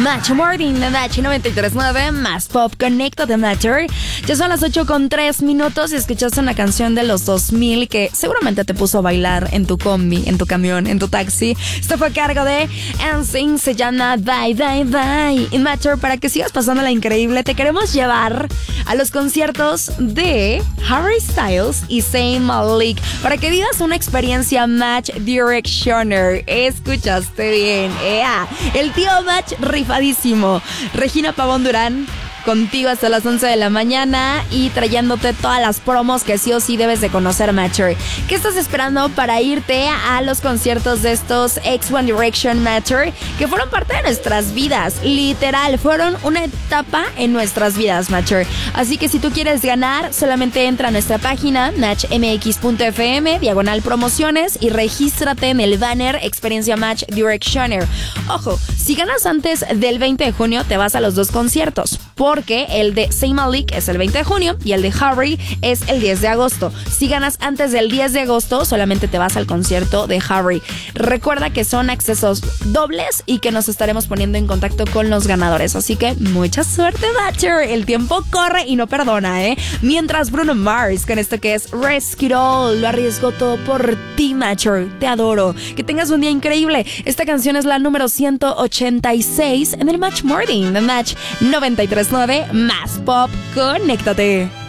Match Morning de Match 93.9 más Pop Conéctate Matter. Ya son las 8:03 y escuchaste una canción de los 2000 que seguramente te puso a bailar en tu combi, en tu camión, en tu taxi. Esto fue a cargo de NSYNC, se llama Bye Bye Bye. Y Matter, para que sigas pasándola increíble, te queremos llevar a los conciertos de Harry Styles y Zayn Malik para que vivas una experiencia Match Directioner. Escuchaste bien, el tío Match rifadísimo. Regina Pavón Durán contigo hasta las 11 de la mañana y trayéndote todas las promos que sí o sí debes de conocer, Matcher. ¿Qué estás esperando para irte a los conciertos de estos ex One Direction, Matcher? Que fueron parte de nuestras vidas, literal, fueron una etapa en nuestras vidas, Matcher. Así que si tú quieres ganar, solamente entra a nuestra página matchmx.fm/promociones y regístrate en el banner Experiencia Match Directioner. Ojo, si ganas antes del 20 de junio, te vas a los dos conciertos, porque el de Zayn Malik es el 20 de junio y el de Harry es el 10 de agosto. Si ganas antes del 10 de agosto, solamente te vas al concierto de Harry. Recuerda que son accesos dobles y que nos estaremos poniendo en contacto con los ganadores. Así que mucha suerte, Matcher. El tiempo corre y no perdona, Mientras Bruno Mars con esto que es Risk It All, lo arriesgó todo por ti, Matcher. Te adoro. Que tengas un día increíble. Esta canción es la número 186 en el Match Morning de Match 93.9 más Pop Conéctate.